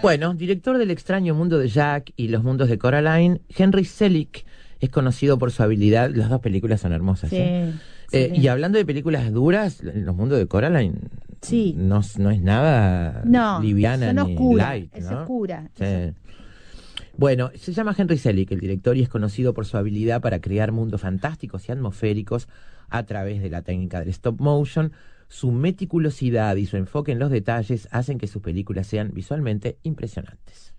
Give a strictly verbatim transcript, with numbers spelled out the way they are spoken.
Bueno, director del extraño mundo de Jack y los mundos de Coraline, Henry Selick es conocido por su habilidad. Las dos películas son hermosas. Sí, ¿eh? sí, Eh, sí. y hablando de películas duras, los mundos de Coraline Sí. no, no es nada No, liviana son ni oscura, light, es ¿no? oscura. Sí. es- Bueno, se llama Henry Selick, el director, y es conocido por su habilidad para crear mundos fantásticos y atmosféricos a través de la técnica del stop motion. Su meticulosidad y su enfoque en los detalles hacen que sus películas sean visualmente impresionantes.